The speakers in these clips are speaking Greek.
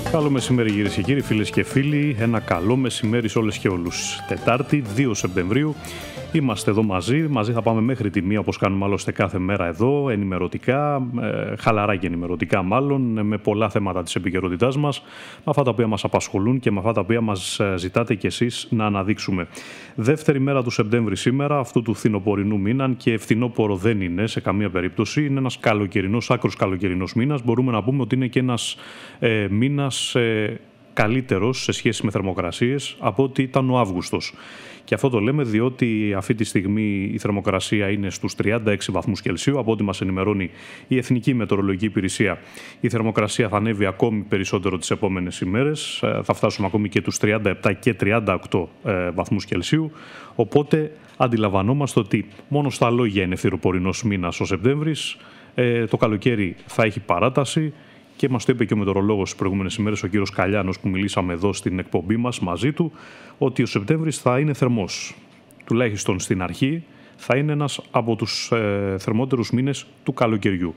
Καλό μεσημέρι κυρίες και κύριοι, φίλες και φίλοι. Ένα καλό μεσημέρι σε όλες και όλους. Τετάρτη, 2 Σεπτεμβρίου. Είμαστε εδώ μαζί θα πάμε μέχρι τη 1, όπως κάνουμε άλλωστε κάθε μέρα εδώ, ενημερωτικά, χαλαρά και ενημερωτικά μάλλον, με πολλά θέματα της επικαιρότητάς μας, με αυτά τα οποία μας απασχολούν και με αυτά τα οποία μας ζητάτε κι εσείς να αναδείξουμε. Δεύτερη μέρα του Σεπτέμβρη σήμερα, αυτού του φθινοπορεινού μήνα, και φθινόπορο δεν είναι σε καμία περίπτωση. Είναι ένας καλοκαιρινός, άκρος καλοκαιρινός μήνας. Μπορούμε να πούμε ότι είναι και ένας μήνας καλύτερος σε σχέση με θερμοκρασίες από ότι ήταν ο Αύγουστος. Και αυτό το λέμε διότι αυτή τη στιγμή η θερμοκρασία είναι στους 36 βαθμούς Κελσίου, από ό,τι μας ενημερώνει η Εθνική Μετεωρολογική Υπηρεσία. Η θερμοκρασία θα ανέβει ακόμη περισσότερο τις επόμενες ημέρες, θα φτάσουμε ακόμη και τους 37 και 38 βαθμούς Κελσίου, οπότε αντιλαμβανόμαστε ότι μόνο στα λόγια είναι φθινοπορεινός μήνας ο Σεπτέμβρης, το καλοκαίρι θα έχει παράταση. Και μας το είπε και ο μετεωρολόγος τις προηγούμενες ημέρες, ο κύριος Καλιάνος, που μιλήσαμε εδώ στην εκπομπή μας μαζί του, ότι ο Σεπτέμβρης θα είναι θερμός. Τουλάχιστον στην αρχή θα είναι ένας από τους θερμότερους μήνες του καλοκαιριού.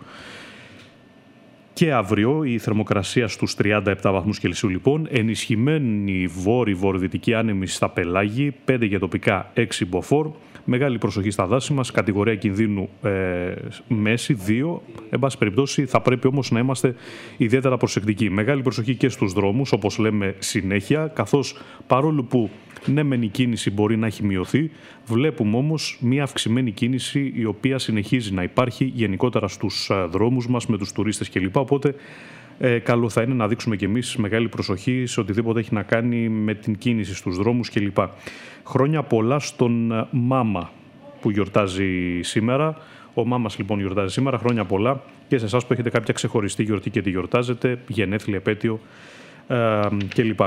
Και αύριο η θερμοκρασία στους 37 βαθμούς Κελσίου λοιπόν, ενισχυμένη βόρειο-βορειοδυτική άνεμη στα πελάγη, 5 για τοπικά, 6 μποφόρ. Μεγάλη προσοχή στα δάση μας, κατηγορία κινδύνου μέση, 2. Εν πάση περιπτώσει θα πρέπει όμως να είμαστε ιδιαίτερα προσεκτικοί. Μεγάλη προσοχή και στους δρόμους, όπως λέμε συνέχεια, καθώς παρόλο που ναι μεν η κίνηση μπορεί να έχει μειωθεί, βλέπουμε όμως μια αυξημένη κίνηση η οποία συνεχίζει να υπάρχει γενικότερα στους δρόμους μας με τους τουρίστες κλπ. Οπότε καλό θα είναι να δείξουμε κι εμείς μεγάλη προσοχή σε οτιδήποτε έχει να κάνει με την κίνηση στους δρόμους κλπ. Χρόνια πολλά στον Μάμα που γιορτάζει σήμερα. Ο Μάμας λοιπόν γιορτάζει σήμερα. Χρόνια πολλά και σε εσάς που έχετε κάποια ξεχωριστή γιορτή και τη γιορτάζετε, γενέθλια, επέτειο κλπ.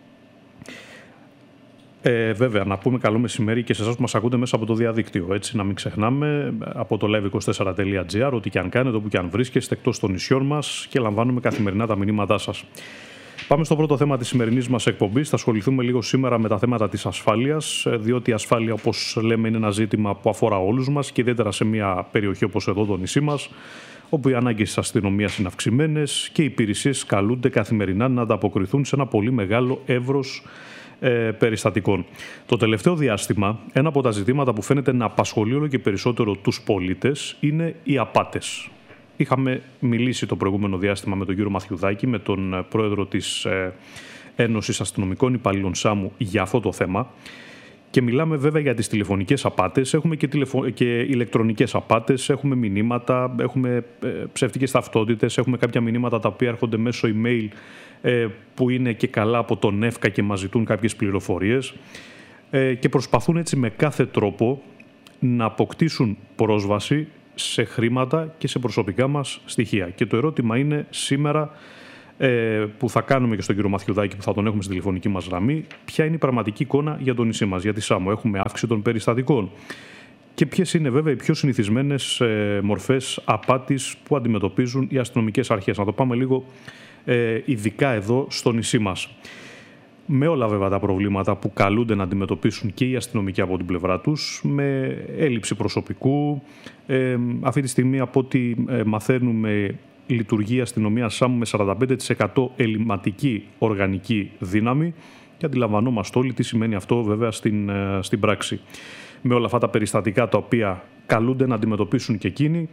Βέβαια, να πούμε καλό μεσημέρι και σε εσάς που μας ακούτε μέσα από το διαδίκτυο. Έτσι, να μην ξεχνάμε από το live24.gr, ό,τι και αν κάνετε, όπου και αν βρίσκεστε, εκτός των νησιών μας, και λαμβάνουμε καθημερινά τα μηνύματά σας. Πάμε στο πρώτο θέμα της σημερινής μας εκπομπής. Θα ασχοληθούμε λίγο σήμερα με τα θέματα της ασφάλειας, διότι η ασφάλεια, όπως λέμε, είναι ένα ζήτημα που αφορά όλους μας και ιδιαίτερα σε μια περιοχή όπως εδώ το νησί μας, όπου οι ανάγκες της αστυνομίας είναι αυξημένες και οι υπηρεσίες καλούνται καθημερινά να ανταποκριθούν σε ένα πολύ μεγάλο εύρος περιστατικών. Το τελευταίο διάστημα, ένα από τα ζητήματα που φαίνεται να απασχολεί όλο και περισσότερο τους πολίτες είναι οι απάτες. Είχαμε μιλήσει το προηγούμενο διάστημα με τον κύριο Μαθιουδάκη, με τον πρόεδρο της Ένωσης Αστυνομικών Υπαλλήλων ΣΑΜΟΥ, για αυτό το θέμα. Και μιλάμε βέβαια για τις τηλεφωνικές απάτες, έχουμε και ηλεκτρονικές απάτες, έχουμε μηνύματα, έχουμε ψεύτικες ταυτότητες, έχουμε κάποια μηνύματα τα οποία έρχονται μέσω email που είναι και καλά από τον ΕΦΚΑ και μας ζητούν κάποιες πληροφορίες και προσπαθούν έτσι με κάθε τρόπο να αποκτήσουν πρόσβαση σε χρήματα και σε προσωπικά μας στοιχεία. Και το ερώτημα είναι σήμερα, που θα κάνουμε και στον κύριο Μαθιουδάκη, που θα τον έχουμε στη τηλεφωνική μας γραμμή, ποια είναι η πραγματική εικόνα για το νησί μας, για τη ΣΑΜΟ. Έχουμε αύξηση των περιστατικών και ποιες είναι βέβαια οι πιο συνηθισμένες μορφές απάτης που αντιμετωπίζουν οι αστυνομικές αρχές. Να το πάμε λίγο ειδικά εδώ στο νησί μας. Με όλα βέβαια τα προβλήματα που καλούνται να αντιμετωπίσουν και οι αστυνομικοί από την πλευρά τους, με έλλειψη προσωπικού. Αυτή τη στιγμή, από ό,τι μαθαίνουμε, λειτουργεί η αστυνομία ΣΑΜΟΥ με 45% ελλειμματική οργανική δύναμη και αντιλαμβανόμαστε όλοι τι σημαίνει αυτό βέβαια στην πράξη. Με όλα αυτά τα περιστατικά τα οποία καλούνται να αντιμετωπίσουν και εκείνοι,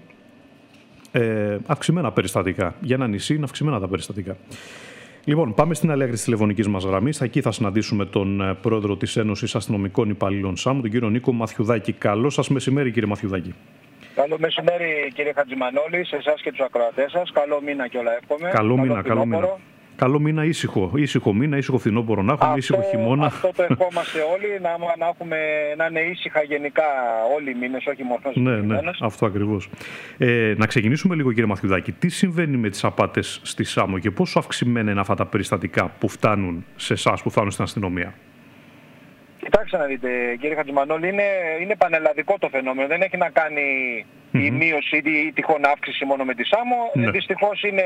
αυξημένα περιστατικά. Για ένα νησί είναι αυξημένα τα περιστατικά. Λοιπόν, πάμε στην άλλη άκρη της τηλεφωνικής μας γραμμής. Εκεί θα συναντήσουμε τον πρόεδρο της Ένωσης Αστυνομικών Υπαλλήλων ΣΑΜΟΥ, τον κύριο Νίκο Μαθιουδάκη. Καλό σας μεσημέρι, κύριε Μαθιουδάκη. Καλό μεσημέρι, κύριε Χατζημανόλη, σε εσάς και τους ακροατές σας. Καλό μήνα και όλα εύχομαι. Καλό μήνα. Καλό μήνα, ήσυχο μήνα, ήσυχο φθινόπωρο να έχουμε, ήσυχο χειμώνα. Αυτό το ευχόμαστε όλοι, να είναι ήσυχα γενικά όλοι οι μήνες, όχι μόνο Ναι, αυτό ακριβώς. Να ξεκινήσουμε λίγο, κύριε Μαθιουδάκη. Τι συμβαίνει με τις απάτες στη ΣΑΜΟ και πόσο αυξημένα είναι αυτά τα περιστατικά που φτάνουν σε εσάς, που φτάνουν στην αστυνομία? Κοιτάξτε να δείτε, κύριε Χατζημανόλη, είναι πανελλαδικό το φαινόμενο. Δεν έχει να κάνει η μείωση ή η τυχόν αύξηση μόνο με τη ΣΑΜΟ. Ναι. Δυστυχώς είναι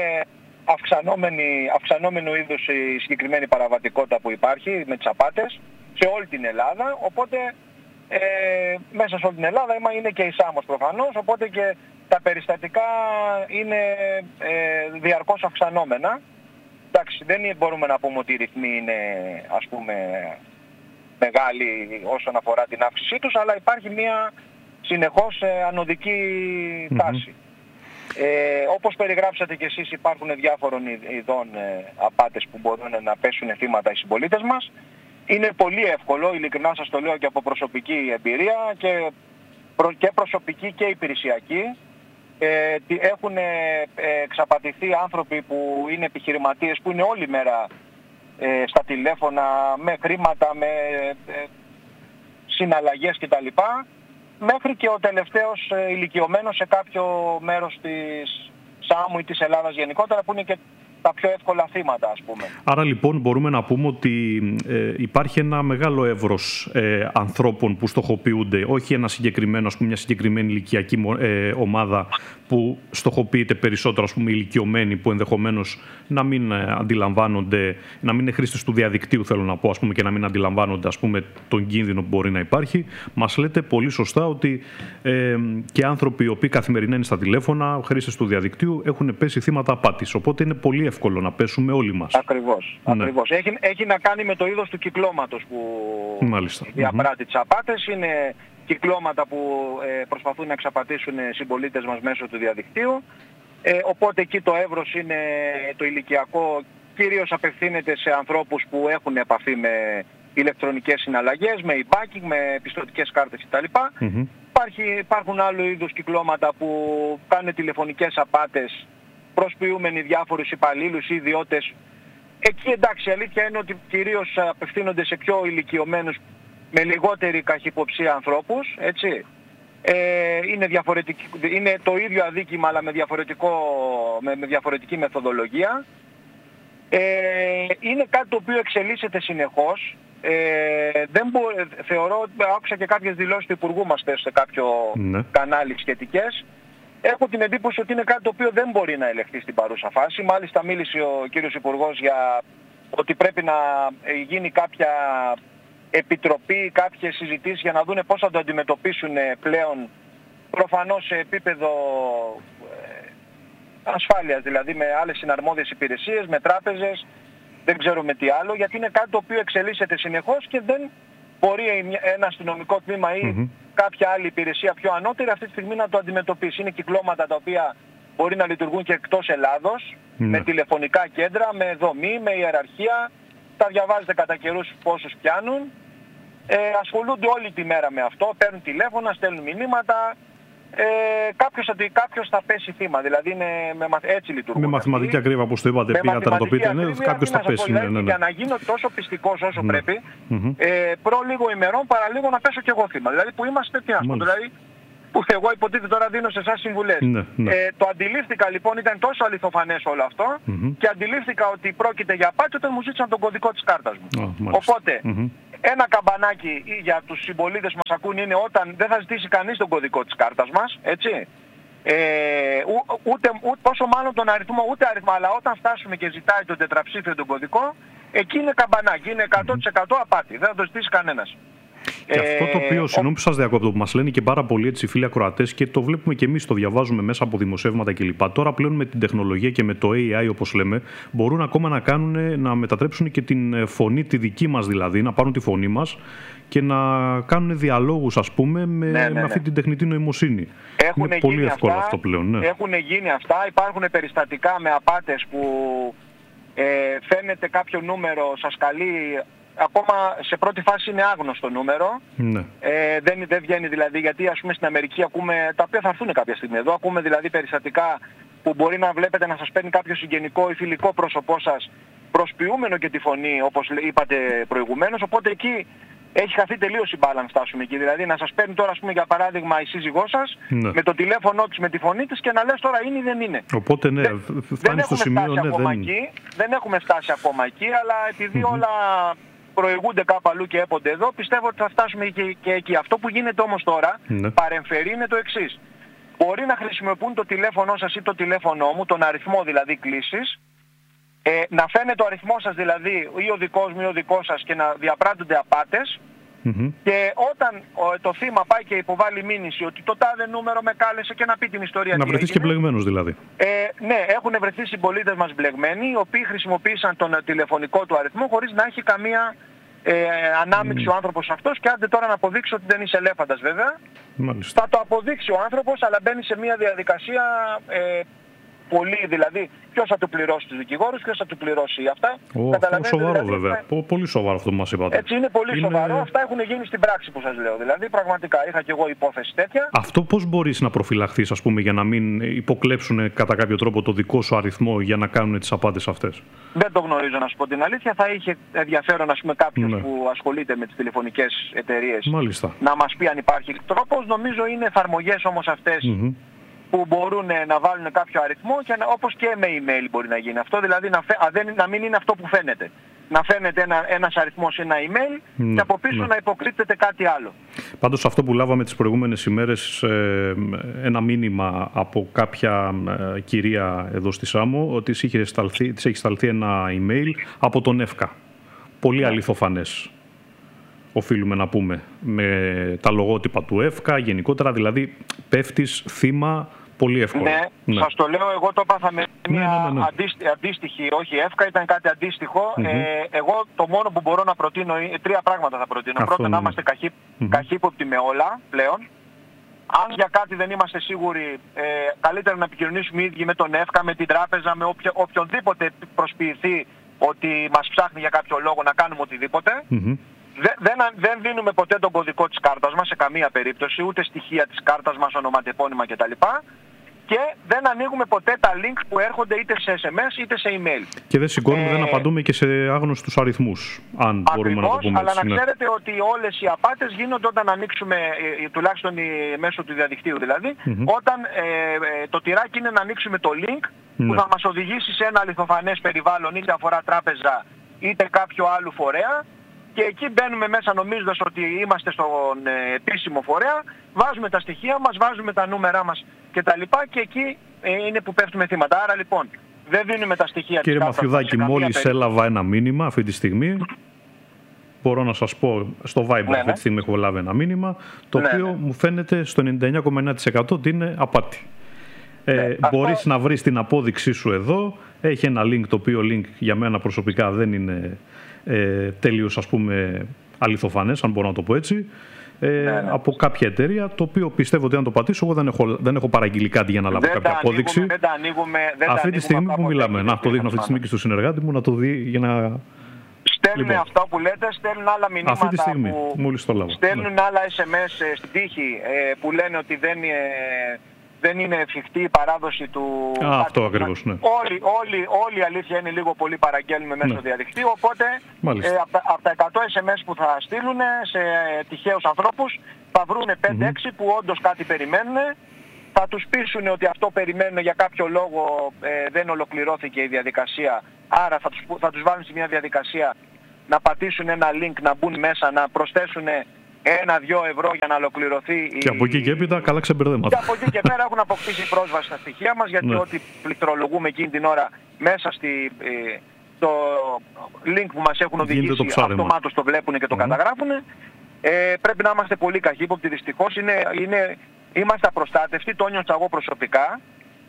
αυξανόμενου είδους η συγκεκριμένη παραβατικότητα που υπάρχει με τις απάτες σε όλη την Ελλάδα. Οπότε μέσα σε όλη την Ελλάδα είναι και η ΣΑΜΟΣ προφανώς. Οπότε και τα περιστατικά είναι διαρκώς αυξανόμενα. εντάξει, δεν μπορούμε να πούμε ότι οι ρυθμοί είναι, ας πούμε, μεγάλοι όσον αφορά την αύξησή τους, αλλά υπάρχει μια συνεχώς ανωδική τάση. Όπως περιγράψατε και εσείς, υπάρχουν διάφορων ειδών απάτες που μπορούν να πέσουν θύματα οι συμπολίτες μας. Είναι πολύ εύκολο, ειλικρινά σας το λέω και από προσωπική εμπειρία και προσωπική και υπηρεσιακή. Έχουν εξαπατηθεί άνθρωποι που είναι επιχειρηματίες, που είναι όλη μέρα στα τηλέφωνα με χρήματα, με συναλλαγές κτλ. Μέχρι και ο τελευταίος ηλικιωμένος σε κάποιο μέρος της Σάμου ή της Ελλάδας γενικότερα, που είναι και τα πιο εύκολα θύματα, ας πούμε. Άρα λοιπόν μπορούμε να πούμε ότι υπάρχει ένα μεγάλο εύρος ανθρώπων που στοχοποιούνται, όχι ένα συγκεκριμένο, ας πούμε, μια συγκεκριμένη ηλικιακή ομάδα που στοχοποιείται περισσότερο, ας πούμε, ηλικιωμένοι που ενδεχομένως να μην αντιλαμβάνονται, να μην είναι χρήστες του διαδικτύου, θέλω να πω, ας πούμε, και να μην αντιλαμβάνονται, ας πούμε, τον κίνδυνο που μπορεί να υπάρχει. Μας λέτε πολύ σωστά ότι και άνθρωποι οι οποίοι καθημερινά είναι στα τηλέφωνα, χρήστες του διαδικτύου, έχουν πέσει θύματα απάτης. Οπότε είναι πολύ εύκολο να πέσουμε όλοι μας. Ακριβώς. Ναι. Ακριβώς. Έχει να κάνει με το είδος του κυκλώματος που διαπράττει τις απάτες. Είναι κυκλώματα που προσπαθούν να εξαπατήσουν συμπολίτες μας μέσω του διαδικτύου. Οπότε εκεί το εύρος είναι το ηλικιακό, κυρίως απευθύνεται σε ανθρώπους που έχουν επαφή με ηλεκτρονικές συναλλαγές, με e-banking, με πιστωτικές κάρτες κτλ. Υπάρχουν άλλου είδους κυκλώματα που κάνουν τηλεφωνικές απάτες, προσποιούμενοι διάφορους υπαλλήλους ή ιδιώτες. Εκεί εντάξει, η αλήθεια είναι ότι κυρίως απευθύνονται σε πιο ηλικιωμένους, με λιγότερη καχυποψία ανθρώπους, έτσι. Είναι το ίδιο αδίκημα, αλλά με διαφορετική μεθοδολογία. Είναι κάτι το οποίο εξελίσσεται συνεχώς. Θεωρώ, άκουσα και κάποιες δηλώσεις του Υπουργού μας σε κάποιο κανάλι σχετικές. Έχω την εντύπωση ότι είναι κάτι το οποίο δεν μπορεί να ελεγχθεί στην παρούσα φάση. Μάλιστα μίλησε ο κύριος Υπουργός για ότι πρέπει να γίνει κάποια επιτροπή, κάποιες συζητήσεις για να δούνε πώς θα το αντιμετωπίσουν πλέον, προφανώς σε επίπεδο ασφάλειας, δηλαδή με άλλες συναρμόδιες υπηρεσίες, με τράπεζες, δεν ξέρω με τι άλλο, γιατί είναι κάτι το οποίο εξελίσσεται συνεχώς και δεν μπορεί ένα αστυνομικό τμήμα ή κάποια άλλη υπηρεσία πιο ανώτερη αυτή τη στιγμή να το αντιμετωπίσει. Είναι κυκλώματα τα οποία μπορεί να λειτουργούν και εκτός Ελλάδος, με τηλεφωνικά κέντρα, με δομή, με ιεραρχία. Τα διαβάζετε κατά καιρούς πόσους πιάνουν. Ασχολούνται όλη τη μέρα με αυτό, παίρνουν τηλέφωνα, στέλνουν μηνύματα. Κάποιος θα πέσει θύμα, δηλαδή έτσι λειτουργούν. Με μαθηματική ακρίβεια, όπως το είπατε, πήγατε να το πείτε, κάποιος θα πέσει. Για να γίνω τόσο πιστικός όσο πρέπει, προ λίγο ημερών παραλίγο να πέσω κι εγώ θύμα. Δηλαδή που είμαστε, τι να πω, δηλαδή που εγώ υποτίθεται τώρα δίνω σε εσάς συμβουλές. Το αντιλήφθηκα λοιπόν, ήταν τόσο αληθοφανές όλο αυτό και αντιλήφθηκα ότι πρόκειται για απάτη όταν μου ζήτησαν τον κωδικό της κάρτας μου. Οπότε, ένα καμπανάκι για τους συμπολίτες που μας ακούν είναι όταν δεν θα ζητήσει κανείς τον κωδικό της κάρτας μας, έτσι. Ούτε πόσο μάλλον τον αριθμό, ούτε αριθμό, αλλά όταν φτάσουμε και ζητάει τον τετραψήφιο τον κωδικό, εκεί είναι καμπανάκι, είναι 100% απάτη, δεν θα το ζητήσει κανένας. Και αυτό το οποίο, συγγνώμη που σας διακόπτω, που μας λένε και πάρα πολλοί έτσι φίλοι ακροατές και το βλέπουμε και εμείς, το διαβάζουμε μέσα από δημοσιεύματα κλπ. Τώρα πλέον με την τεχνολογία και με το AI, όπως λέμε, μπορούν ακόμα να μετατρέψουν και την φωνή, τη δική μας δηλαδή, να πάρουν τη φωνή μας και να κάνουν διαλόγους, ας πούμε, με αυτή την τεχνητή νοημοσύνη. Είναι πολύ εύκολο αυτό πλέον. Έχουν γίνει αυτά, υπάρχουν περιστατικά με απάτες που φαίνεται κάποιο νούμερο, σας καλεί. Ακόμα σε πρώτη φάση είναι άγνωστο νούμερο. Δεν βγαίνει δηλαδή, γιατί ας πούμε στην Αμερική ακούμε, τα οποία θα έρθουν κάποια στιγμή εδώ, ακούμε δηλαδή περιστατικά που μπορεί να βλέπετε να σας παίρνει κάποιο συγγενικό ή φιλικό πρόσωπό σας, προσποιούμενο και τη φωνή, όπως είπατε προηγουμένως, οπότε εκεί έχει χαθεί τελείως η μπάλα, φτάσουμε εκεί. Δηλαδή να σας παίρνει τώρα, ας πούμε, για παράδειγμα, η σύζυγός σας με το τηλέφωνο της, με τη φωνή της και να λες τώρα είναι ή δεν είναι. Οπότε φτάνει στο σημείο, δεν έχουμε φτάσει ακόμα εκεί, αλλά επειδή όλα προηγούνται κάπου αλλού και έπονται εδώ, πιστεύω ότι θα φτάσουμε και εκεί. Αυτό που γίνεται όμως τώρα, παρεμφερεί, είναι το εξής. Μπορεί να χρησιμοποιούν το τηλέφωνο σας ή το τηλέφωνο μου, τον αριθμό δηλαδή κλήσης, να φαίνεται ο αριθμός σας δηλαδή ή ο δικός μου ή ο δικός σας και να διαπράττονται απάτες Και όταν το θύμα πάει και υποβάλει μήνυση ότι το τάδε νούμερο με κάλεσε και να πει την ιστορία. Να βρεθείς και μπλεγμένος δηλαδή. Ναι, έχουν βρεθεί συμπολίτες μας μπλεγμένοι, οι οποίοι χρησιμοποίησαν τον τηλεφωνικό του αριθμό χωρίς να έχει καμία ανάμειξη ο άνθρωπος αυτός, και άντε τώρα να αποδείξει ότι δεν είσαι ελέφαντας βέβαια. Μάλιστα. Θα το αποδείξει ο άνθρωπος, αλλά μπαίνει σε μια διαδικασία πολύ, δηλαδή ποιος θα του πληρώσει τους δικηγόρους, ποιος θα του πληρώσει αυτά. Αυτό σοβαρό δηλαδή, βέβαια. Πολύ σοβαρό αυτό που μας είπατε. Έτσι είναι πολύ σοβαρό. Αυτά έχουν γίνει στην πράξη που σας λέω. Δηλαδή πραγματικά είχα και εγώ υπόθεση τέτοια. Αυτό πώς μπορείς να προφυλαχθείς, ας πούμε, για να μην υποκλέψουν κατά κάποιο τρόπο το δικό σου αριθμό για να κάνουν τις απάτες αυτές? Δεν το γνωρίζω, να σου πω την αλήθεια. Θα είχε ενδιαφέρον, ας πούμε, κάποιος που ασχολείται με τις τηλεφωνικές εταιρείες να μας πει αν υπάρχει τρόπος. Νομίζω είναι εφαρμογές όμως αυτές που μπορούν να βάλουν κάποιο αριθμό, και όπως και με email μπορεί να γίνει αυτό, δηλαδή να μην είναι αυτό που φαίνεται. Να φαίνεται ένας αριθμός σε ένα email και από πίσω να υποκρύπτεται κάτι άλλο. Πάντως αυτό που λάβαμε τις προηγούμενες ημέρες, ένα μήνυμα από κάποια κυρία εδώ στη Σάμο, ότι της έχει σταλθεί ένα email από τον ΕΦΚΑ. Πολύ αληθοφανές, οφείλουμε να πούμε, με τα λογότυπα του ΕΦΚΑ γενικότερα, δηλαδή πέφτεις θύμα πολύ εύκολα. Ναι, σας το λέω, εγώ το έπαθα με μια αντίστοιχη, όχι ΕΦΚΑ, ήταν κάτι αντίστοιχο. Εγώ το μόνο που μπορώ να προτείνω, τρία πράγματα θα προτείνω. Πρώτον, να είμαστε καχύποπτοι με όλα πλέον. Αν για κάτι δεν είμαστε σίγουροι, καλύτερα να επικοινωνήσουμε οι ίδιοι με τον ΕΦΚΑ, με την τράπεζα, με οποιονδήποτε προσποιηθεί ότι μας ψάχνει για κάποιο λόγο, να κάνουμε οτιδήποτε. Δεν δίνουμε ποτέ τον κωδικό της κάρτας μας σε καμία περίπτωση, ούτε στοιχεία της κάρτας μας, ονοματεπώνυμα κτλ. Και δεν ανοίγουμε ποτέ τα link που έρχονται είτε σε SMS είτε σε email. Και δεν σηκώνουμε, δεν απαντούμε και σε άγνωστους αριθμούς, αν μπορούμε να το πούμε έτσι. Αλλά να ξέρετε ότι όλες οι απάτες γίνονται όταν ανοίξουμε, τουλάχιστον μέσω του διαδικτύου δηλαδή, όταν το τυράκι είναι να ανοίξουμε το link που θα μας οδηγήσει σε ένα αληθοφανές περιβάλλον, είτε αφορά τράπεζα είτε κάποιο άλλο φορέα. Και εκεί μπαίνουμε μέσα νομίζοντας ότι είμαστε στον επίσημο φορέα, βάζουμε τα στοιχεία μας, βάζουμε τα νούμερά μας κτλ. Και εκεί είναι που πέφτουμε θύματα. Άρα λοιπόν δεν δίνουμε τα στοιχεία της κάρτας. Κύριε Μαθιουδάκη, μόλις έλαβα ένα μήνυμα αυτή τη στιγμή, μπορώ να σας πω, στο Viber αυτή τη στιγμή έχω λάβει ένα μήνυμα, το οποίο μου φαίνεται στο 99,9% ότι είναι απάτη. Μπορείς να βρεις την απόδειξή σου εδώ, έχει ένα link, το οποίο link για μένα προσωπικά δεν είναι τελείως, ας πούμε, αληθοφανές, αν μπορώ να το πω έτσι, από κάποια εταιρεία, το οποίο πιστεύω ότι αν το πατήσω, εγώ δεν έχω παραγγείλει κάτι για να λάβω κάποια απόδειξη. Αυτή τη στιγμή που μιλάμε, να το δείχνω αυτή τη στιγμή και στο συνεργάτη μου, να το δει για να... Στέλνουν αυτά που λέτε, στέλνουν άλλα μηνύματα, αυτή τη στιγμή, μόλις το λάβω. Στέλνουν άλλα SMS στην τύχη που λένε ότι δεν είναι εφικτή η παράδοση του... αυτό ακριβώς, ναι. Όλη η αλήθεια είναι λίγο πολύ παραγγέλνουμε μέσω διαδικτύου, οπότε από τα 100 SMS που θα στείλουν σε τυχαίους ανθρώπους θα βρουν 5-6 που όντως κάτι περιμένουν, θα τους πείσουν ότι αυτό περιμένουν για κάποιο λόγο, δεν ολοκληρώθηκε η διαδικασία, άρα θα τους βάλουν σε μια διαδικασία να πατήσουν ένα link, να μπουν μέσα, να προσθέσουν 1-2 ευρώ για να ολοκληρωθεί. Και από εκεί και έπειτα καλά ξεμπερδέματα. Και από εκεί και πέρα έχουν αποκτήσει πρόσβαση στα στοιχεία μας, γιατί ό,τι πληκτρολογούμε εκείνη την ώρα μέσα στο link που μας έχουν οδηγήσει, αυτομάτως το βλέπουν και το καταγράφουν. Πρέπει να είμαστε πολύ καχύποπτοι, δυστυχώς. Είμαστε απροστάτευτοι, το νιώσα εγώ προσωπικά.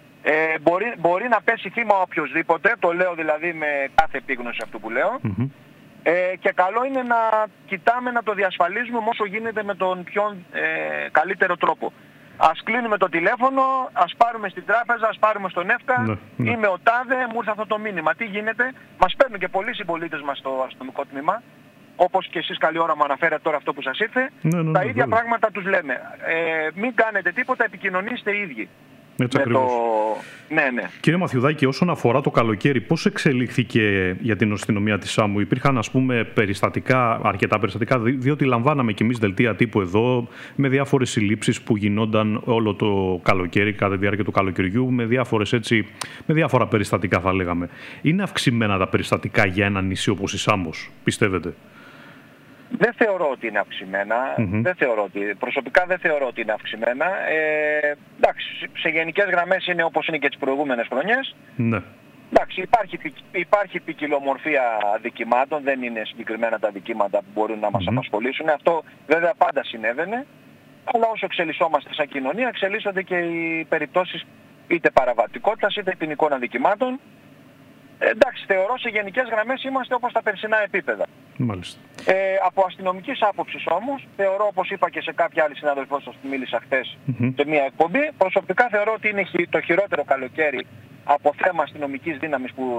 Μπορεί να πέσει θύμα οποιοσδήποτε, το λέω δηλαδή με κάθε επίγνωση αυτό που λέω. Και καλό είναι να κοιτάμε να το διασφαλίζουμε όσο γίνεται με τον πιο καλύτερο τρόπο. Ας κλείνουμε το τηλέφωνο, ας πάρουμε στην τράπεζα, ας πάρουμε στον ΕΦΚΑ, είμαι ο τάδε, μου ήρθε αυτό το μήνυμα, τι γίνεται. Μας παίρνουν και πολλοί συμπολίτες μας στο αστυνομικό τμήμα, όπως και εσείς καλή ώρα μου αναφέρατε τώρα αυτό που σας ήρθε. Τα ίδια πράγματα τους λέμε. Μην κάνετε τίποτα, επικοινωνήστε οι ίδιοι. Έτσι ακριβώς. Κύριε Μαθιουδάκη, όσον αφορά το καλοκαίρι, πώς εξελίχθηκε για την αστυνομία της Σάμου? Υπήρχαν, ας πούμε, αρκετά περιστατικά, διότι λαμβάναμε κι εμείς δελτία τύπου εδώ, με διάφορες συλλήψεις που γινόταν όλο το καλοκαίρι, κατά τη διάρκεια του καλοκαιριού, με διάφορα περιστατικά θα λέγαμε. Είναι αυξημένα τα περιστατικά για ένα νησί όπως η Σάμος, πιστεύετε? Δεν θεωρώ ότι είναι αυξημένα. Προσωπικά δεν θεωρώ ότι είναι αυξημένα. Εντάξει, σε γενικές γραμμές είναι όπως είναι και τις προηγούμενες χρονιές. Ναι. Εντάξει, υπάρχει ποικιλομορφία αδικημάτων, δεν είναι συγκεκριμένα τα αδικήματα που μπορούν να μας απασχολήσουν. Αυτό βέβαια πάντα συνέβαινε, αλλά όσο εξελισσόμαστε σαν κοινωνία, εξελίσσονται και οι περιπτώσεις είτε παραβατικότητας είτε ποινικών αδικημάτων. Εντάξει, θεωρώ σε γενικές γραμμές είμαστε όπως τα περσινά επίπεδα. Μάλιστα. Από αστυνομικής άποψης όμως, θεωρώ, όπως είπα και σε κάποια άλλη συνάδελφός σας που μίλησα χθες σε μια εκπομπή, προσωπικά θεωρώ ότι είναι το χειρότερο καλοκαίρι από θέμα αστυνομικής δύναμης που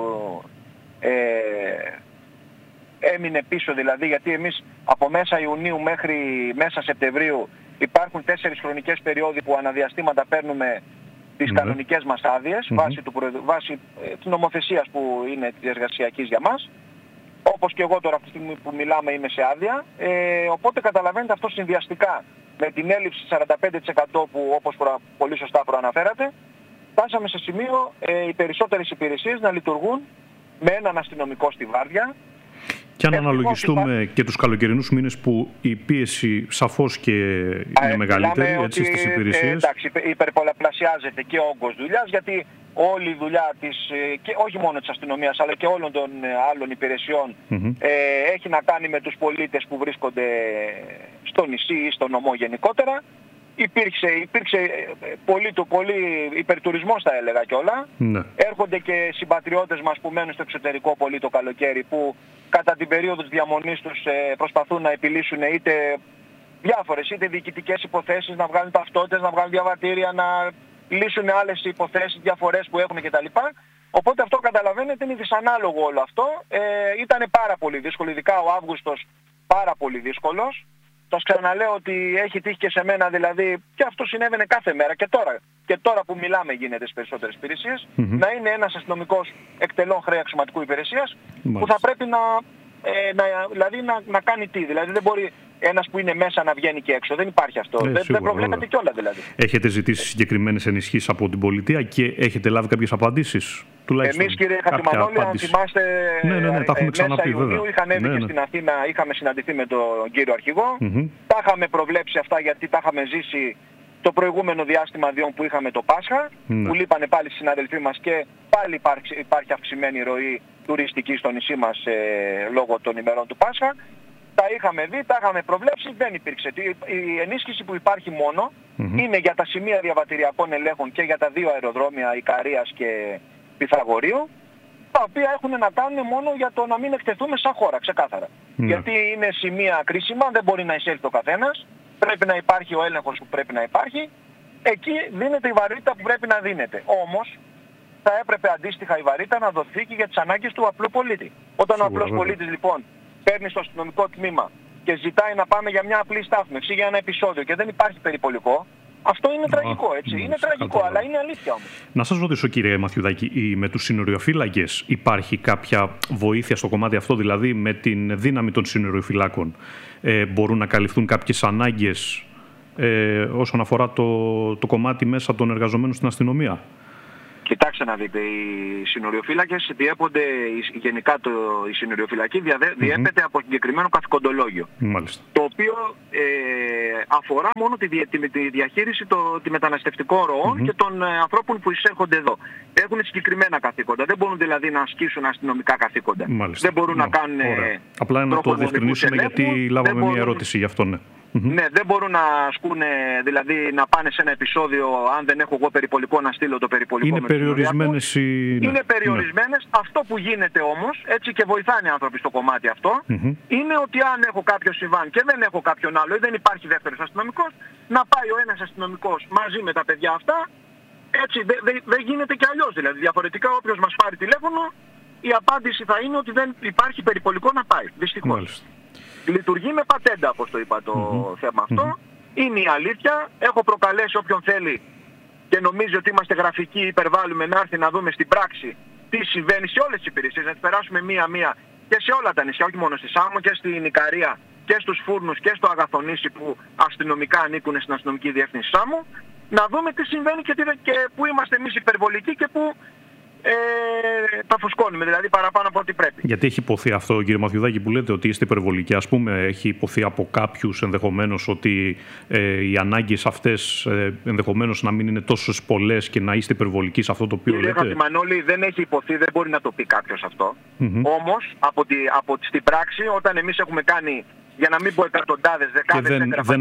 έμεινε πίσω, δηλαδή, γιατί εμείς από μέσα Ιουνίου μέχρι μέσα Σεπτεμβρίου υπάρχουν 4 χρονικές περιόδοι που αναδιαστήματα παίρνουμε τις κανονικές μας άδειες βάσει της νομοθεσίας που είναι της εργασιακής για μας. Όπως και εγώ τώρα αυτή τη στιγμή που μιλάμε είμαι σε άδεια. Οπότε καταλαβαίνετε αυτό συνδυαστικά με την έλλειψη 45% που όπως πολύ σωστά προαναφέρατε, φτάσαμε σε σημείο οι περισσότερες υπηρεσίες να λειτουργούν με έναν αστυνομικό στη βάρδια. Και αν αναλογιστούμε και τους καλοκαιρινούς μήνες που η πίεση σαφώς και είναι μεγαλύτερη έτσι, στις υπηρεσίες. Εντάξει, υπερπολαπλασιάζεται και ο όγκος δουλειάς, γιατί όλη η δουλειά της, και όχι μόνο της αστυνομίας αλλά και όλων των άλλων υπηρεσιών έχει να κάνει με τους πολίτες που βρίσκονται στο νησί ή στο νομό γενικότερα. Υπήρξε πολύ υπερτουρισμός θα έλεγα κιόλα. Ναι. Έρχονται και συμπατριώτες μας που μένουν στο εξωτερικό πολύ το καλοκαίρι, που κατά την περίοδο της διαμονής τους προσπαθούν να επιλύσουν είτε διάφορες είτε διοικητικές υποθέσεις, να βγάλουν ταυτότητες, να βγάλουν διαβατήρια, να λύσουν άλλες υποθέσεις, διαφορές που έχουν κτλ. Οπότε αυτό καταλαβαίνετε είναι δυσανάλογο όλο αυτό. Ήταν πάρα πολύ δύσκολο, ειδικά ο Αύγουστος πάρα πολύ δύσκολος. Σας ξαναλέω ότι έχει τύχει και σε μένα, δηλαδή, και αυτό συνέβαινε κάθε μέρα και τώρα που μιλάμε γίνεται στις περισσότερες υπηρεσίες, να είναι ένας αστυνομικός εκτελών χρέη αξιωματικού υπηρεσίας που θα πρέπει να κάνει τι, δηλαδή δεν μπορεί ένας που είναι μέσα να βγαίνει και έξω, δεν υπάρχει αυτό, δεν προβλέπεται κιόλα δηλαδή. Έχετε ζητήσει συγκεκριμένες ενισχύσεις από την πολιτεία και έχετε λάβει κάποιες απαντήσεις? Εμείς κύριε Χατζημανόλη, αν θυμάστε, μέσα Ιουνίου είχαν έβει και στην Αθήνα, είχαμε συναντηθεί με τον κύριο Αρχηγό, τα είχαμε προβλέψει αυτά γιατί τα είχαμε ζήσει το προηγούμενο διάστημα διών που είχαμε το Πάσχα, που λείπανε πάλι οι συναδελφοί μας και πάλι υπάρχει αυξημένη ροή τουριστική στο νησί μας λόγω των ημερών του Πάσχα. Τα είχαμε δει, τα είχαμε προβλέψει, δεν υπήρξε. Η ενίσχυση που υπάρχει μόνο είναι για τα σημεία διαβατηριακών ελέγχων και για τα 2 αεροδρόμια Ικαρίας και Πυθαγορείου, τα οποία έχουν να κάνουν μόνο για το να μην εκτεθούμε σαν χώρα, ξεκάθαρα. Γιατί είναι σημεία κρίσιμα, δεν μπορεί να εισέλθει ο καθένας, πρέπει να υπάρχει ο έλεγχος που πρέπει να υπάρχει, εκεί δίνεται η βαρύτητα που πρέπει να δίνεται. Όμως θα έπρεπε αντίστοιχα η βαρύτητα να δοθεί και για τις ανάγκες του απλού πολίτη. Όταν ο απλός πολίτης λοιπόν παίρνει στο αστυνομικό τμήμα και ζητάει να πάμε για μια απλή στάθμευση, για ένα επεισόδιο και δεν υπάρχει περιπολικό, αυτό είναι τραγικό, έτσι. Είναι τραγικό, αλλά είναι αλήθεια όμως. Να σας ρωτήσω, κύριε Μαθιουδάκη, με τους συνοριοφύλακες υπάρχει κάποια βοήθεια στο κομμάτι αυτό, δηλαδή με την δύναμη των συνοριοφυλάκων μπορούν να καλυφθούν κάποιες ανάγκες όσον αφορά το κομμάτι μέσα των εργαζομένων στην αστυνομία? Κοιτάξτε να δείτε, οι συνοριοφύλακες διέπονται, γενικά η συνοριοφυλακή διέπεται από συγκεκριμένο καθηκοντολόγιο. Μάλιστα. Το οποίο αφορά μόνο τη διαχείριση των μεταναστευτικών ροών και των ανθρώπων που εισέρχονται εδώ. Έχουν συγκεκριμένα καθήκοντα. Δεν μπορούν δηλαδή να ασκήσουν αστυνομικά καθήκοντα. Μάλιστα. Δεν μπορούν να κάνουν. Απλά να το διευκρινίσουμε γιατί λάβαμε μια ερώτηση γι' αυτό, ναι. Ναι, δεν μπορούν να ασκούν, δηλαδή να πάνε σε ένα επεισόδιο, αν δεν έχω εγώ περιπολικό, να στείλω το περιπολικό. Είναι περιορισμένες Είναι περιορισμένες. Ναι. Αυτό που γίνεται όμως, έτσι και βοηθάνε οι άνθρωποι στο κομμάτι αυτό, είναι ότι αν έχω κάποιο συμβάν και δεν έχω κάποιον άλλο ή δεν υπάρχει δεύτερος αστυνομικός, να πάει ο ένας αστυνομικός μαζί με τα παιδιά αυτά, έτσι δεν γίνεται και αλλιώς. Δηλαδή διαφορετικά όποιος μας πάρει τηλέφωνο, η απάντηση θα είναι ότι δεν υπάρχει περιπολικό να πάει. Δυστυχώς. Μάλιστα. Λειτουργεί με πατέντα, όπως το είπα, το θέμα αυτό. Είναι η αλήθεια. Έχω προκαλέσει όποιον θέλει και νομίζει ότι είμαστε γραφικοί, υπερβάλλουμε, να έρθει να δούμε στην πράξη τι συμβαίνει σε όλες τις υπηρεσίες. Να τις περάσουμε μία-μία και σε όλα τα νησιά, όχι μόνο στη Σάμο και στην Ικαρία και στους Φούρνους και στο Αγαθονήσι που αστυνομικά ανήκουν στην αστυνομική διεύθυνση Σάμου. Να δούμε τι συμβαίνει και πού είμαστε εμείς υπερβολικοί και πού τα φουσκώνουμε, δηλαδή παραπάνω από ό,τι πρέπει. Γιατί έχει υποθεί αυτό, κύριε Μαθιουδάκη, που λέτε ότι είστε υπερβολικοί? Ας πούμε, έχει υποθεί από κάποιους ενδεχομένως ότι οι ανάγκες αυτές ενδεχομένως να μην είναι τόσο πολλές και να είστε υπερβολικοί σε αυτό το οποίο λέτε? Κύριε Χατζημανόλη, δεν έχει υποθεί, δεν μπορεί να το πει κάποιος αυτό. Όμως, στην πράξη, όταν εμείς έχουμε κάνει, για να μην πω εκατοντάδες, δεκάδες έγγραφα, δεν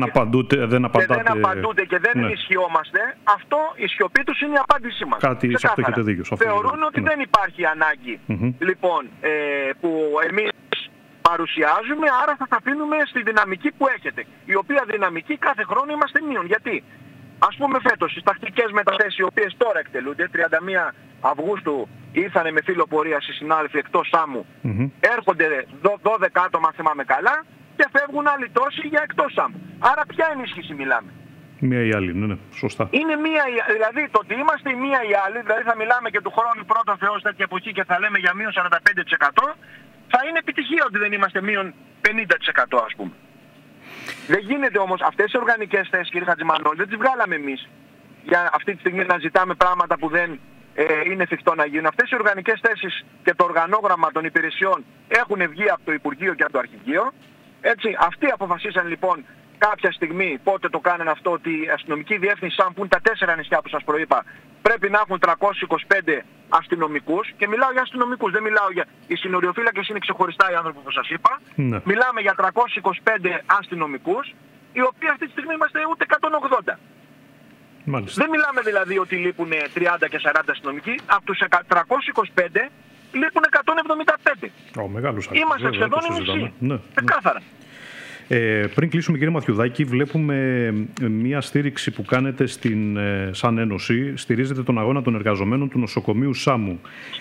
απαντάτε και δεν ενισχυόμαστε, αυτό η σιωπή τους είναι η απάντησή μας. Κάτι σε αυτό έχετε δίκιο. Θεωρούν ότι δεν υπάρχει ανάγκη λοιπόν που εμείς παρουσιάζουμε, άρα θα τα αφήνουμε στη δυναμική που έχετε. Η οποία δυναμική κάθε χρόνο είμαστε μείον. Γιατί? Ας πούμε φέτος, στις τακτικές μεταθέσεις οι οποίες τώρα εκτελούνται, 31 Αυγούστου ήρθανε με φύλλο πορείας οι συνάδελφοι εκτός Σάμου, έρχονται 12 άτομα, θυμάμαι καλά, και φεύγουν άλλοι τόσοι για εκτός Σάμου. Άρα ποια ενίσχυση μιλάμε? Μία ή άλλη, ναι, σωστά. Είναι μία, δηλαδή το ότι είμαστε η μία ή άλλη, δηλαδή θα μιλάμε και του χρόνου πρώτο Θεός τέτοια εποχή και θα λέμε για μείον 45%, θα είναι επιτυχία ότι δεν είμαστε μείον 50% ας πούμε. Δεν γίνεται όμως αυτές οι οργανικές θέσεις, κύριε Χατζημανόλη, δεν τις βγάλαμε εμείς για αυτή τη στιγμή να ζητάμε πράγματα που δεν είναι εφικτό να γίνουν. Αυτές οι οργανικές θέσεις και το οργανόγραμμα των υπηρεσιών έχουν βγει από το Υπουργείο και από το Αρχηγείο. Έτσι, αυτοί αποφασίσαν λοιπόν κάποια στιγμή, πότε το κάνανε αυτό, ότι η αστυνομική διεύθυνση ΣΑΜ, που είναι τα 4 νησιά που σας προείπα, πρέπει να έχουν 325 αστυνομικούς, και μιλάω για αστυνομικούς, δεν μιλάω για... Οι συνοριοφύλακες είναι ξεχωριστά οι άνθρωποι που σας είπα. Ναι. Μιλάμε για 325 αστυνομικούς, οι οποίοι αυτή τη στιγμή είμαστε ούτε 180. Μάλιστα. Δεν μιλάμε δηλαδή ότι λείπουν 30 και 40 αστυνομικοί, από τους 325 λείπουν 175. Είμαστε σχεδόν οι μισοί. Ναι. Κάθαρα. Πριν κλείσουμε, κύριε Μαθιουδάκη, βλέπουμε μια στήριξη που κάνετε σαν Ένωση. Στηρίζετε τον αγώνα των εργαζομένων του νοσοκομείου Σάμου.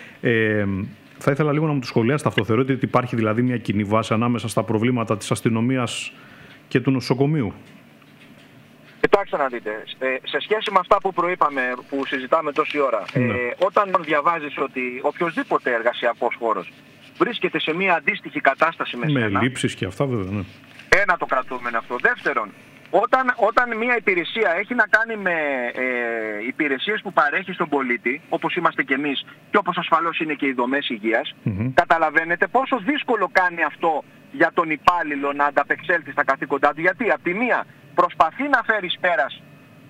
Θα ήθελα λίγο να μου το σχολιάσετε αυτό. Θεωρείτε ότι υπάρχει δηλαδή μια κοινή βάση ανάμεσα στα προβλήματα της αστυνομίας και του νοσοκομείου? Κοιτάξτε να δείτε, σε σχέση με αυτά που προείπαμε, που συζητάμε τόση ώρα, όταν διαβάζεις ότι οποιοσδήποτε εργασιακός χώρος βρίσκεται σε μια αντίστοιχη κατάσταση με σένα, λήψεις και αυτά βέβαια, ναι. Ένα, το κρατούμενο αυτό. Δεύτερον, όταν μια υπηρεσία έχει να κάνει με υπηρεσίες που παρέχει στον πολίτη, όπως είμαστε και εμείς και όπως ασφαλώς είναι και οι δομές υγείας, καταλαβαίνετε πόσο δύσκολο κάνει αυτό για τον υπάλληλο να ανταπεξέλθει στα καθήκοντά του. Γιατί από τη μία προσπαθεί να φέρει πέρας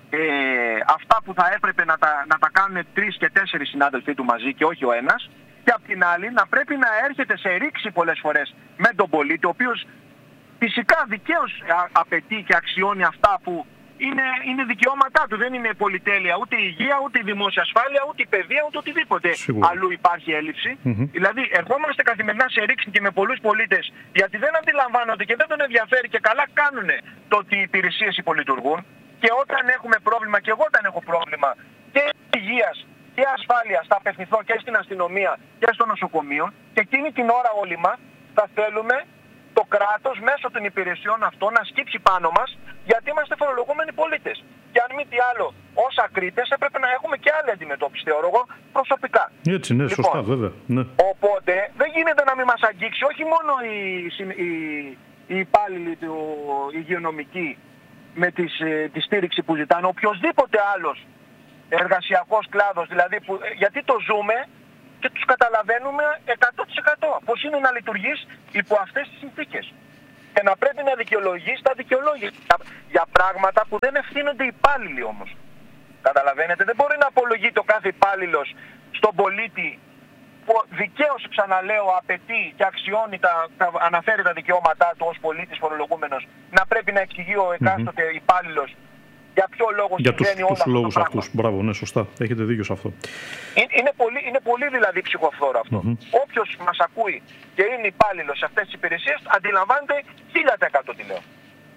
αυτά που θα έπρεπε να τα κάνουν 3 και 4 συνάδελφοί του μαζί και όχι ο ένας, και από την άλλη να πρέπει να έρχεται σε ρήξη πολλές φορές με τον πολίτη, ο οποίος φυσικά δικαίως απαιτεί και αξιώνει αυτά που είναι δικαιώματά του. Δεν είναι πολυτέλεια ούτε η υγεία, ούτε η δημόσια ασφάλεια, ούτε η παιδεία, ούτε οτιδήποτε αλλού υπάρχει έλλειψη. Δηλαδή ερχόμαστε καθημερινά σε ρήξη και με πολλούς πολίτες, γιατί δεν αντιλαμβάνονται και δεν τον ενδιαφέρει, και καλά κάνουν το ότι οι υπηρεσίες υπολειτουργούν. Και όταν έχουμε πρόβλημα, και εγώ όταν έχω πρόβλημα και υγείας και ασφάλειας, θα απευθυνθώ και στην αστυνομία και στο νοσοκομείο, και εκείνη την ώρα όλοι μας θα θέλουμε το κράτος μέσω των υπηρεσιών αυτών να σκύψει πάνω μας, γιατί είμαστε φορολογούμενοι πολίτες. Και αν μη τι άλλο, ως ακρίτες έπρεπε να έχουμε και άλλη αντιμετώπιση, θεωρώ εγώ προσωπικά. Έτσι, ναι, λοιπόν, σωστά, βέβαια. Ναι. Οπότε δεν γίνεται να μην μας αγγίξει όχι μόνο οι υπάλληλοι του υγειονομικοί με τη στήριξη που ζητάνε, οποιοσδήποτε άλλος εργασιακός κλάδος, δηλαδή γιατί το ζούμε και τους καταλαβαίνουμε 100% πώς είναι να λειτουργείς υπό αυτές τις συνθήκες. Και να πρέπει να δικαιολογείς τα δικαιολόγητα για πράγματα που δεν ευθύνονται οι υπάλληλοι όμως. Καταλαβαίνετε, δεν μπορεί να απολογεί το κάθε υπάλληλος στον πολίτη που δικαίως, ξαναλέω, απαιτεί και αξιώνει, αναφέρει τα δικαιώματά του ως πολίτης φορολογούμενος, να πρέπει να εξηγεί ο εκάστοτε υπάλληλος για ποιο λόγο συμβαίνει όλα αυτά. Για τους λόγους αυτούς. Μπράβο, ναι, σωστά. Έχετε δίκιο σε αυτό. Είναι πολύ δηλαδή ψυχοφθόρο αυτό. Όποιος μας ακούει και είναι υπάλληλος σε αυτές τις υπηρεσίες, αντιλαμβάνεται 1000% τι λέω.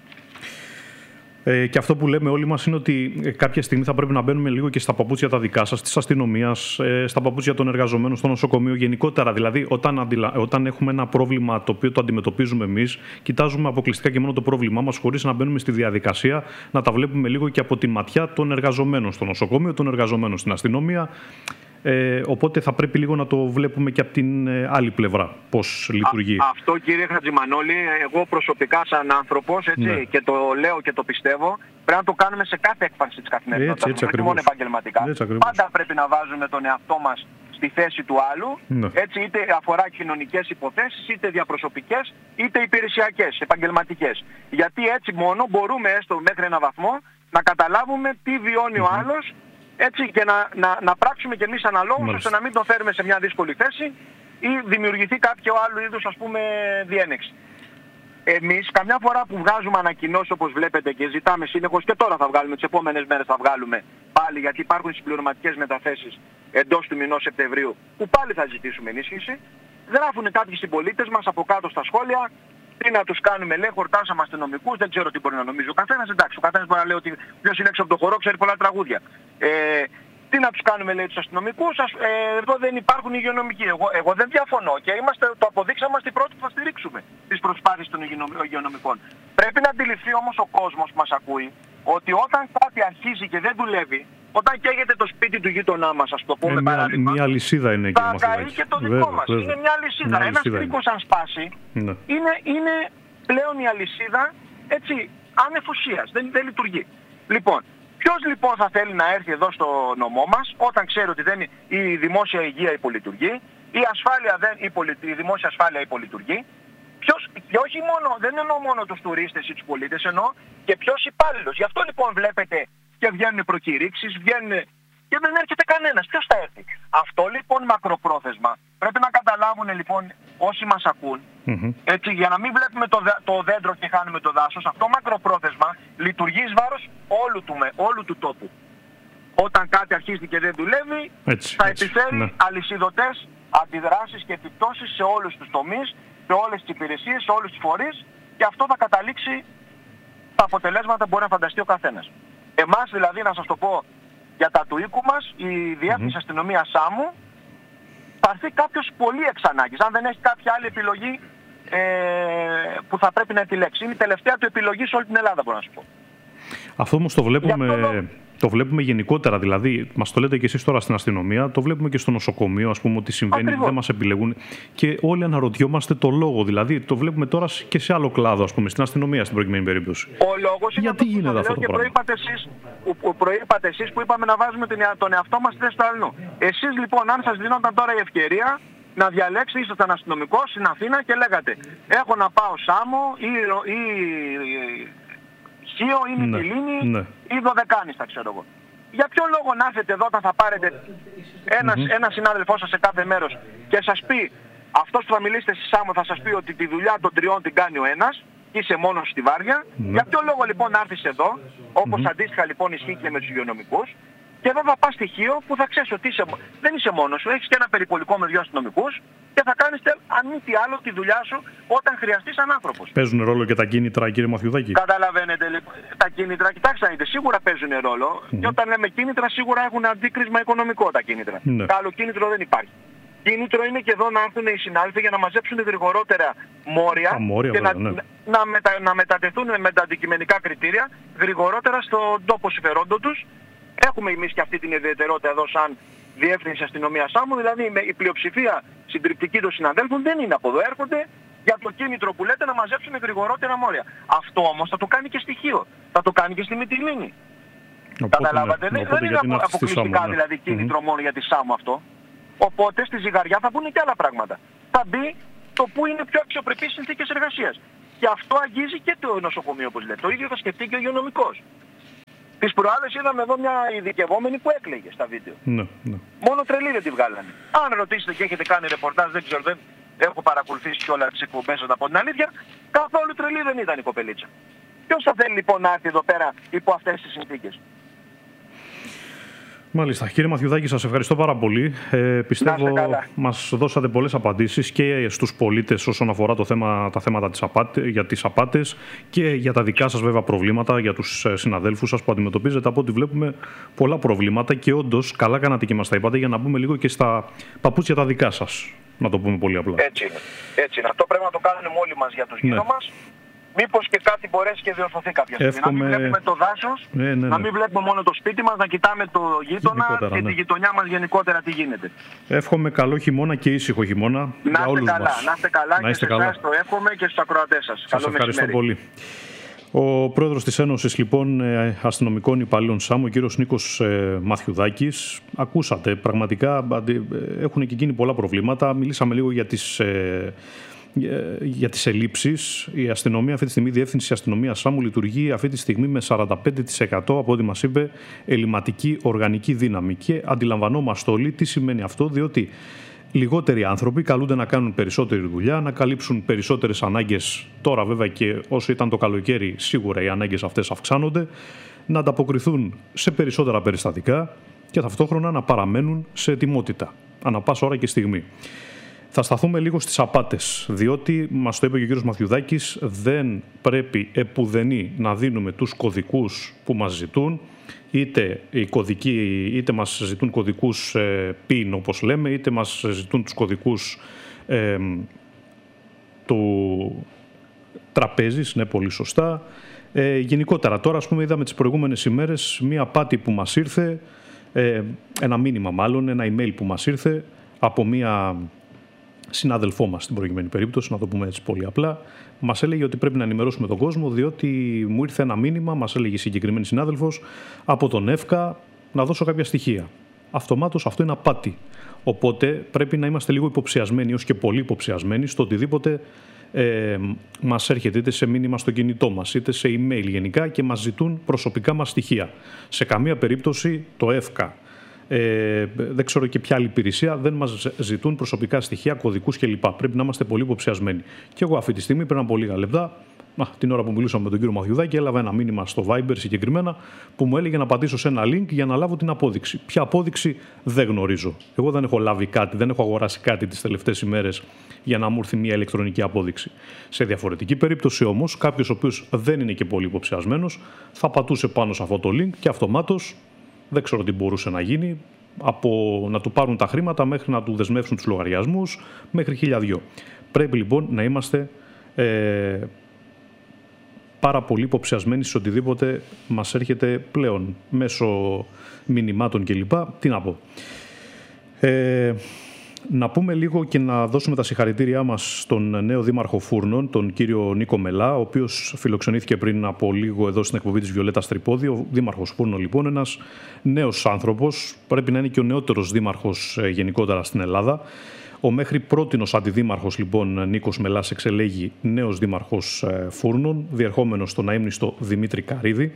Και αυτό που λέμε όλοι μας είναι ότι κάποια στιγμή θα πρέπει να μπαίνουμε λίγο και στα παπούτσια τα δικά σας, της αστυνομίας, στα παπούτσια των εργαζομένων στο νοσοκομείο γενικότερα. Δηλαδή, όταν έχουμε ένα πρόβλημα το οποίο το αντιμετωπίζουμε εμείς, κοιτάζουμε αποκλειστικά και μόνο το πρόβλημά μας, χωρίς να μπαίνουμε στη διαδικασία να τα βλέπουμε λίγο και από τη ματιά των εργαζομένων στο νοσοκομείο, των εργαζομένων στην αστυνομία. Οπότε θα πρέπει λίγο να το βλέπουμε και από την άλλη πλευρά πώς λειτουργεί. Αυτό, κύριε Χατζημανόλη, εγώ προσωπικά σαν άνθρωπος, έτσι, και το λέω και το πιστεύω, πρέπει να το κάνουμε σε κάθε έκφανση της καθημερινότητας, όχι μόνο επαγγελματικά. Πάντα πρέπει να βάζουμε τον εαυτό μας στη θέση του άλλου, έτσι, είτε αφορά κοινωνικές υποθέσεις, είτε διαπροσωπικές, είτε υπηρεσιακές, επαγγελματικές. Γιατί έτσι μόνο μπορούμε έστω μέχρι ένα βαθμό να καταλάβουμε τι βιώνει ο άλλος, έτσι, και να πράξουμε κι εμείς αναλόγως, ώστε να μην τον φέρουμε σε μια δύσκολη θέση ή δημιουργηθεί κάποιο άλλο είδους, ας πούμε, διένεξη. Εμείς καμιά φορά που βγάζουμε ανακοινώσεις, όπως βλέπετε, και ζητάμε συνεχώς, και τώρα θα βγάλουμε, τις επόμενες μέρες θα βγάλουμε πάλι, γιατί υπάρχουν συμπληρωματικές μεταθέσεις εντός του μηνός Σεπτεμβρίου, που πάλι θα ζητήσουμε ενίσχυση, γράφουν κάποιοι συμπολίτες μας από κάτω στα σχόλια, τι να τους κάνουμε, λέει, χορτάσαμε αστυνομικούς, δεν ξέρω τι μπορεί να νομίζει ο καθένας, εντάξει, ο καθένας μπορεί να λέει ότι ποιος είναι έξω από το χορό, ξέρει πολλά τραγούδια. Τι να τους κάνουμε, λέει, τους αστυνομικούς, εδώ δεν υπάρχουν υγειονομικοί. Εγώ δεν διαφωνώ και το αποδείξαμε, είμαστε οι πρώτοι που θα στηρίξουμε τις προσπάθειες των υγειονομικών. Πρέπει να αντιληφθεί όμως ο κόσμος που μας ακούει ότι όταν κάτι αρχίζει και δεν δουλεύει, όταν καίγεται το σπίτι του γείτονά μας, ας το πούμε παράδειγμα, μια αλυσίδα είναι, θα καεί και το δικό μας. Είναι μια αλυσίδα. Ένας κρίκος αν σπάσει, είναι πλέον η αλυσίδα, έτσι, ανεφουσίας, δεν λειτουργεί. Λοιπόν, ποιος λοιπόν θα θέλει να έρθει εδώ στο νομό μας όταν ξέρει ότι η δημόσια υγεία υπολειτουργεί, η δημόσια ασφάλεια υπολειτουργεί, και όχι μόνο, δεν εννοώ μόνο τους τουρίστες ή τους πολίτες, εννοώ και ποιος υπάλληλος. Γι' αυτό λοιπόν βλέπετε και βγαίνουν προκηρύξεις, και δεν έρχεται κανένας. Ποιος θα έρθει? Αυτό λοιπόν μακροπρόθεσμα πρέπει να καταλάβουν λοιπόν όσοι μας ακούν, έτσι, για να μην βλέπουμε το δέντρο και χάνουμε το δάσος. Αυτό μακροπρόθεσμα λειτουργεί εις βάρος όλου του τόπου. Όταν κάτι αρχίζει και δεν δουλεύει, θα επιφέρει αλυσιδωτές αντιδράσεις και επιπτώσεις σε όλους τους τομείς, σε όλες τις υπηρεσίες, σε όλους τους φορείς, και αυτό θα καταλήξει τα αποτελέσματα που μπορεί να φανταστεί ο καθένας. Εμάς δηλαδή, να σας το πω, για τα του οίκου μας, η Διεύθυνση Αστυνομίας Σάμου, θα έρθει κάποιος πολύ εξ ανάγκης, αν δεν έχει κάποια άλλη επιλογή που θα πρέπει να επιλέξει. Είναι η τελευταία του επιλογή σε όλη την Ελλάδα, μπορώ να σου πω. Αυτό όμως το βλέπουμε γενικότερα, δηλαδή μας το λέτε και εσείς τώρα στην αστυνομία, το βλέπουμε και στο νοσοκομείο, ας πούμε, ότι συμβαίνει, δεν μας επιλεγούν και όλοι αναρωτιόμαστε το λόγο, δηλαδή το βλέπουμε τώρα και σε άλλο κλάδο, ας πούμε, στην αστυνομία στην προκειμένη περίπτωση. Ο λόγος είναι γιατί γίνεται αυτό το πράγμα? Προείπατε εσείς που είπαμε να βάζουμε τον εαυτό μας στη θέση του αλλού. Εσείς λοιπόν, αν σας δίνονταν τώρα η ευκαιρία να διαλέξετε, ήσασταν αστυνομικός στην Αθήνα και λέγατε έχω να πάω Σάμο ή Χίο ή Μυτιλήνη ή Δωδεκάνηστα, ξέρω εγώ. Για ποιο λόγο να έρθετε εδώ όταν θα πάρετε ένα συνάδελφό σας σε κάθε μέρος και σας πει, αυτός που θα μιλήσετε στη Σάμο θα σας πει ότι τη δουλειά των τριών την κάνει ο ένας, είσαι μόνος στη βάρδια. Για ποιο λόγο λοιπόν να έρθεις εδώ, όπως αντίστοιχα λοιπόν ισχύει και με τους υγειονομικούς, και εδώ θα πας στοιχείο που θα ξέρεις ότι δεν είσαι μόνος σου, έχεις και ένα περιπολικό με 2 αστυνομικούς και θα κάνεις αν μη τι άλλο τη δουλειά σου όταν χρειαστείς σαν άνθρωπος. Παίζουν ρόλο και τα κίνητρα, κύριε Μαθιουδάκη? Καταλαβαίνετε λοιπόν, τα κίνητρα, κοιτάξτε να δείτε, σίγουρα παίζουν ρόλο και όταν λέμε κίνητρα σίγουρα έχουν αντίκρισμα οικονομικό τα κίνητρα. Άλλο κίνητρο δεν υπάρχει. Κίνητρο είναι και εδώ να έρθουν οι συνάδελφοι για να μαζέψουν γρηγορότερα μόρια και να μετατεθούν με τα αντικειμενικά κριτήρια γρηγορότερα στον τόπο συμφερόντων τους. Έχουμε εμείς και αυτή την ιδιαιτερότητα εδώ σαν Διεύθυνση Αστυνομίας Σάμου, δηλαδή η πλειοψηφία συντριπτική των συναδέλφων δεν είναι από εδώ, έρχονται για το κίνητρο που λέτε να μαζέψουν γρηγορότερα μόρια. Αυτό όμως θα το κάνει και στοιχείο, θα το κάνει και στη Μυτιλήνη. Καταλάβατε, δεν είναι αποκλειστικά δηλαδή κίνητρο μόνο για τη Σάμου αυτό. Οπότε στη Ζυγαριά θα μπουν και άλλα πράγματα. Θα μπει το που είναι πιο αξιοπρεπείς συνθήκες εργασίας. Και αυτό αγγίζει και το νοσοκομείο, όπως λέτε. Το ίδιο θα σκεφτεί και ο υγειονομικός. Τις προάλλες είδαμε εδώ μια ειδικευόμενη που έκλαιγε στα βίντεο. Μόνο τρελή δεν τη βγάλανε. Αν ρωτήσετε και έχετε κάνει ρεπορτάζ, δεν ξέρω, δεν έχω παρακολουθήσει κιόλας τις εκπομπές από την αλήθεια, καθόλου τρελή δεν ήταν η κοπελίτσα. Ποιος θα θέλει λοιπόν να έρθει εδώ πέρα υπό αυτές τις συνθήκες? Μάλιστα. Κύριε Μαθιουδάκη, σας ευχαριστώ πάρα πολύ. Πιστεύω μας δώσατε πολλές απαντήσεις και στους πολίτες όσον αφορά τα θέματα για τις απάτες και για τα δικά σας βέβαια προβλήματα, για τους συναδέλφους σας που αντιμετωπίζετε. Από ό,τι βλέπουμε πολλά προβλήματα και όντως καλά κάνατε και μας τα είπατε για να μπούμε λίγο και στα παπούτσια τα δικά σας. Να το πούμε πολύ απλά. Έτσι είναι. Έτσι είναι. Αυτό πρέπει να το κάνουμε όλοι μας για τους γύρω μας. Μήπως και κάτι μπορέσει και διορθωθεί κάποια στιγμή. Να μην βλέπουμε το δάσος, να μην βλέπουμε μόνο το σπίτι μας, να κοιτάμε το γείτονα και τη γειτονιά μας γενικότερα τι γίνεται. Εύχομαι καλό χειμώνα και ήσυχο χειμώνα για όλους μας. Να είστε καλά και σε εσάς το εύχομαι και στους ακροατές σας. Σας ευχαριστώ πολύ. Ο πρόεδρος της Ένωσης λοιπόν Αστυνομικών Υπαλλήλων ΣΑΜ, ο κύριος Νίκος Μαθιουδάκης, ακούσατε, πραγματικά έχουν και εκείνοι πολλά προβλήματα. Μιλήσαμε λίγο για τις ελλείψεις. Η αστυνομία αυτή τη στιγμή, η Διεύθυνση Αστυνομίας ΣΑΜ λειτουργεί αυτή τη στιγμή με 45% από ό,τι μας είπε ελλειμματική οργανική δύναμη. Και αντιλαμβανόμαστε όλοι τι σημαίνει αυτό, διότι λιγότεροι άνθρωποι καλούνται να κάνουν περισσότερη δουλειά, να καλύψουν περισσότερες ανάγκες. Τώρα βέβαια και όσο ήταν το καλοκαίρι σίγουρα οι ανάγκες αυτές αυξάνονται, να ανταποκριθούν σε περισσότερα περιστατικά και ταυτόχρονα να παραμένουν σε ετοιμότητα ανά πάσα ώρα και στιγμή. Θα σταθούμε λίγο στις απάτες, διότι μας το είπε και ο κύριος Μαθιουδάκης, δεν πρέπει επουδενή να δίνουμε τους κωδικούς που μας ζητούν, είτε μας ζητούν κωδικούς PIN όπως λέμε, είτε μας ζητούν τους κωδικούς του τραπέζης, ναι, πολύ σωστά. Γενικότερα τώρα, ας πούμε, είδαμε τις προηγούμενες ημέρες μία απάτη που μας ήρθε, ένα μήνυμα μάλλον, ένα email που μας ήρθε από μία συνάδελφό μας στην προηγούμενη περίπτωση, να το πούμε έτσι πολύ απλά. Μας έλεγε ότι πρέπει να ενημερώσουμε τον κόσμο, διότι μου ήρθε ένα μήνυμα, μας έλεγε η συγκεκριμένη συνάδελφος, από τον ΕΦΚΑ να δώσω κάποια στοιχεία. Αυτομάτως αυτό είναι απάτη. Οπότε πρέπει να είμαστε λίγο υποψιασμένοι, ως και πολύ υποψιασμένοι, στο οτιδήποτε μας έρχεται, είτε σε μήνυμα στο κινητό μας, είτε σε email γενικά, και μας ζητούν προσωπικά μας στοιχεία. Σε καμία περίπτωση το ΕΦΚΑ, δεν ξέρω και ποια άλλη υπηρεσία, δεν μας ζητούν προσωπικά στοιχεία, κωδικούς κλπ. Πρέπει να είμαστε πολύ υποψιασμένοι. Και εγώ αυτή τη στιγμή, πριν από λίγα λεπτά, την ώρα που μιλούσαμε με τον κύριο Μαθιουδάκη, έλαβα ένα μήνυμα στο Viber συγκεκριμένα που μου έλεγε να πατήσω σε ένα link για να λάβω την απόδειξη. Ποια απόδειξη δεν γνωρίζω. Εγώ δεν έχω λάβει κάτι, δεν έχω αγοράσει κάτι τις τελευταίες ημέρες για να μου έρθει μια ηλεκτρονική απόδειξη. Σε διαφορετική περίπτωση όμως, κάποιος ο οποίος δεν είναι και πολύ υποψιασμένος θα πατούσε πάνω σε αυτό το link και αυτομάτως, δεν ξέρω τι μπορούσε να γίνει, από να του πάρουν τα χρήματα μέχρι να του δεσμεύσουν τους λογαριασμούς, μέχρι 1002. Πρέπει λοιπόν να είμαστε πάρα πολύ υποψιασμένοι σε οτιδήποτε μας έρχεται πλέον μέσω μηνυμάτων κλπ. Τι να πω. Να πούμε λίγο και να δώσουμε τα συγχαρητήριά μας στον νέο δήμαρχο Φούρνων, τον κύριο Νίκο Μελά, ο οποίος φιλοξενήθηκε πριν από λίγο εδώ στην εκπομπή της Βιολέτας Τρυπόδη. Ο δήμαρχος Φούρνων λοιπόν, ένας νέος άνθρωπος, πρέπει να είναι και ο νεότερος δήμαρχος γενικότερα στην Ελλάδα. Ο μέχρι πρότινος αντιδήμαρχος λοιπόν Νίκος Μελάς εξελέγει νέος δήμαρχος Φούρνων, διερχόμενος στον αείμνηστο Δημήτρη Καρίδη.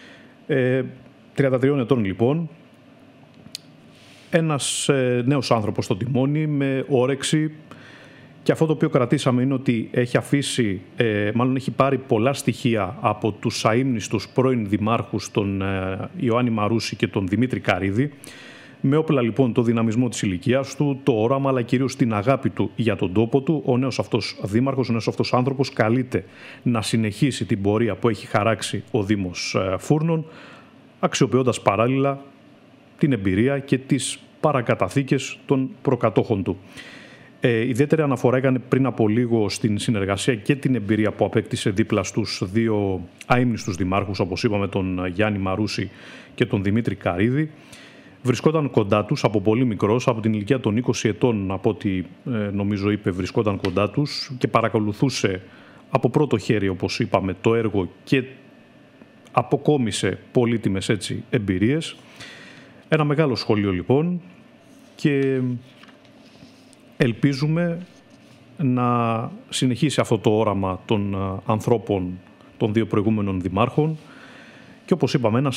33 ετών λοιπόν. Ένας νέος άνθρωπος στο τιμόνι με όρεξη, και αυτό το οποίο κρατήσαμε είναι ότι έχει αφήσει, μάλλον έχει πάρει πολλά στοιχεία από τους αείμνηστους πρώην δημάρχους, τον Ιωάννη Μαρούση και τον Δημήτρη Καρίδη, με όπλα λοιπόν το δυναμισμό της ηλικίας του, το όραμα, αλλά κυρίως την αγάπη του για τον τόπο του. Ο νέος αυτός δήμαρχος, ο νέος αυτός άνθρωπος καλείται να συνεχίσει την πορεία που έχει χαράξει ο Δήμος Φούρνων, αξιοποιώντας παράλληλα την εμπειρία και τις παρακαταθήκες των προκατόχων του. Ιδιαίτερη αναφορά έκανε πριν από λίγο στην συνεργασία και την εμπειρία που απέκτησε δίπλα στους δύο αείμνηστους δημάρχους, όπως είπαμε, τον Γιάννη Μαρούση και τον Δημήτρη Καρίδη. Βρισκόταν κοντά τους από πολύ μικρός, από την ηλικία των 20 ετών, από ό,τι νομίζω είπε, βρισκόταν κοντά τους και παρακολουθούσε από πρώτο χέρι, όπως είπαμε, το έργο και αποκόμισε πολύτιμες έτσι εμπειρίες. Ένα μεγάλο σχολείο λοιπόν, και ελπίζουμε να συνεχίσει αυτό το όραμα των ανθρώπων των δύο προηγούμενων δημάρχων και, όπως είπαμε, ένας